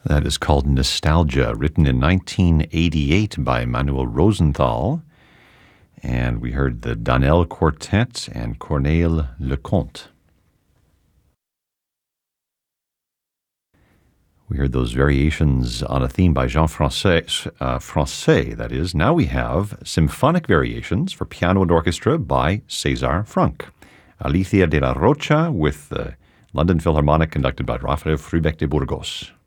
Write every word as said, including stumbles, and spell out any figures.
That is called Nostalgia, written in nineteen eighty-eight by Manuel Rosenthal. And we heard the Donnell Quartet and Corneille Leconte. We heard those variations on a theme by Jean Francais, uh, Francais, that is. Now we have symphonic variations for piano and orchestra by César Franck. Alicia de la Rocha with the London Philharmonic, conducted by Rafael Frubeck de Burgos.